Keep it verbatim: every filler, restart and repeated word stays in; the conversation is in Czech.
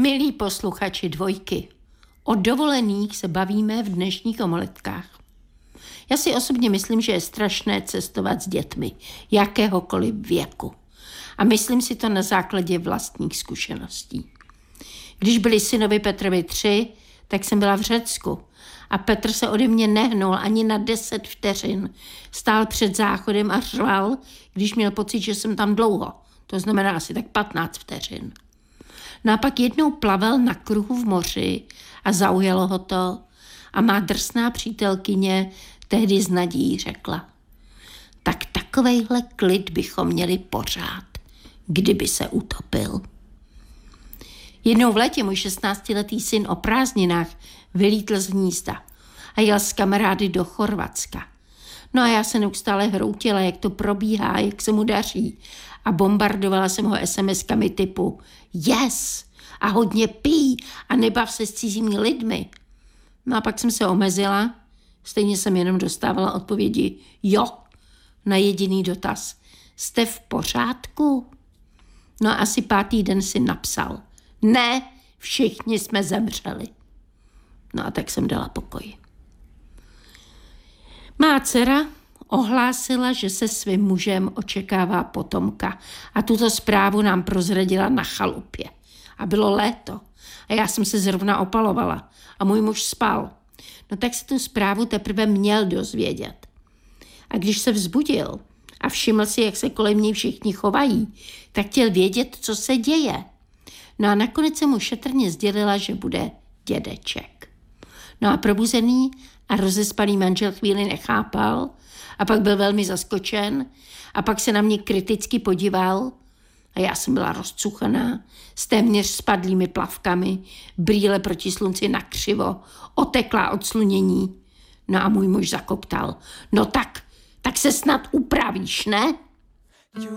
Milí posluchači Dvojky, o dovolených se bavíme v dnešních omoletkách. Já si osobně myslím, že je strašné cestovat s dětmi, jakéhokoliv věku. A myslím si to na základě vlastních zkušeností. Když byli synovi Petrovi tři, tak jsem byla v Řecku a Petr se ode mě nehnul ani na deset vteřin. Stál před záchodem a řval, když měl pocit, že jsem tam dlouho. To znamená asi tak patnáct vteřin. No a pak jednou plaval na kruhu v moři a zaujalo ho to a má drsná přítelkyně tehdy s nadějí řekla: tak takovejhle klid bychom měli pořád, kdyby se utopil. Jednou v létě můj šestnáctiletý syn o prázdninách vylítl z hnízda a jel s kamarády do Chorvatska. No a já se neustále hroutila, jak to probíhá, jak se mu daří. A bombardovala jsem ho es em eskami typu yes a hodně pij a nebav se s cizími lidmi. No a pak jsem se omezila, stejně jsem jenom dostávala odpovědi jo na jediný dotaz. Jste v pořádku? No a asi pátý den si napsal: ne, všichni jsme zemřeli. No a tak jsem dala pokoj. Má dcera ohlásila, že se svým mužem očekává potomka a tuto zprávu nám prozradila na chalupě. A bylo léto a já jsem se zrovna opalovala a můj muž spal. No tak se tu zprávu teprve měl dozvědět. A když se vzbudil a všiml si, jak se kolem něj všichni chovají, tak chtěl vědět, co se děje. No a nakonec se mu šetrně sdělila, že bude dědeček. No a probuzený a rozespaný manžel chvíli nechápal a pak byl velmi zaskočen a pak se na mě kriticky podíval a já jsem byla rozcuchaná s téměř spadlými plavkami, brýle proti slunci nakřivo, oteklá od slunění. No a můj muž zakoptal: no tak, tak se snad upravíš, ne?